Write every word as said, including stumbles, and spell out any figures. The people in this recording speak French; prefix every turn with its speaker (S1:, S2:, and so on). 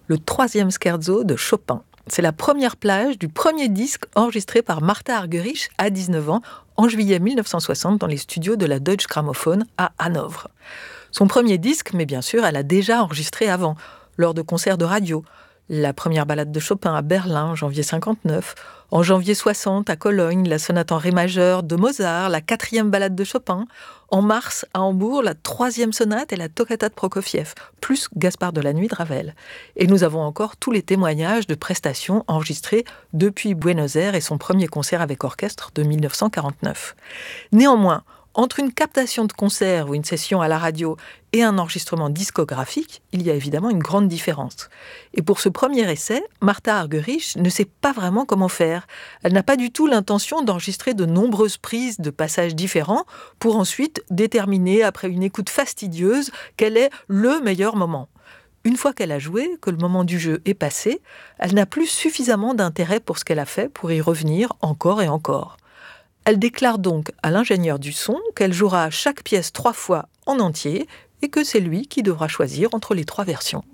S1: le troisième scherzo de Chopin. C'est la première plage du premier disque enregistré par Martha Argerich à dix-neuf ans, en juillet mille neuf cent soixante, dans les studios de la Deutsche Grammophon à Hanovre. Son premier disque, mais bien sûr, elle a déjà enregistré avant, lors de concerts de radio. La première ballade de Chopin à Berlin en janvier cinquante-neuf, en janvier soixante à Cologne, la sonate en ré majeur de Mozart, la quatrième ballade de Chopin, en mars à Hambourg, la troisième sonate et la toccata de Prokofiev, plus Gaspard de la Nuit de Ravel. Et nous avons encore tous les témoignages de prestations enregistrées depuis Buenos Aires et son premier concert avec orchestre de mille neuf cent quarante-neuf. Néanmoins, entre une captation de concert ou une session à la radio et un enregistrement discographique, il y a évidemment une grande différence. Et pour ce premier essai, Martha Argerich ne sait pas vraiment comment faire. Elle n'a pas du tout l'intention d'enregistrer de nombreuses prises de passages différents pour ensuite déterminer, après une écoute fastidieuse, quel est le meilleur moment. Une fois qu'elle a joué, que le moment du jeu est passé, elle n'a plus suffisamment d'intérêt pour ce qu'elle a fait pour y revenir encore et encore. Elle déclare donc à l'ingénieur du son qu'elle jouera chaque pièce trois fois en entier et que c'est lui qui devra choisir entre les trois versions.